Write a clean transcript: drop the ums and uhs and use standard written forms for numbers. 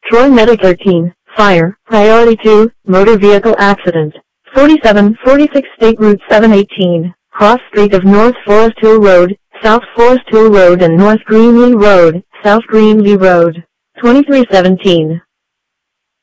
Troy Medic 13, Fire, Priority 2, Motor Vehicle Accident. 4746 State Route 718, Cross Street of North Forest Hill Road, South Forest Hill Road and North Greenlee Road, South Greenlee Road. 2317.